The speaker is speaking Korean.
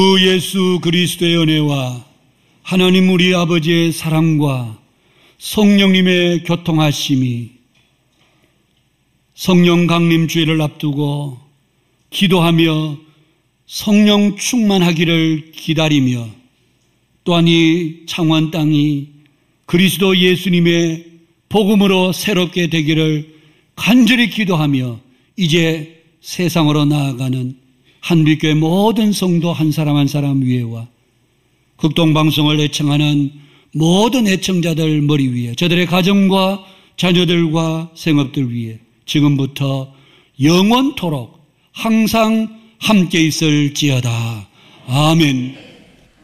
주 예수 그리스도의 은혜와 하나님 우리 아버지의 사랑과 성령님의 교통하심이 성령 강림 주일을 앞두고 기도하며 성령 충만하기를 기다리며 또한 이 창원 땅이 그리스도 예수님의 복음으로 새롭게 되기를 간절히 기도하며 이제 세상으로 나아가는 한빛교회 모든 성도 한 사람 한 사람 위에와 극동방송을 애청하는 모든 애청자들 머리 위에 저들의 가정과 자녀들과 생업들 위에 지금부터 영원토록 항상 함께 있을지어다. 아멘.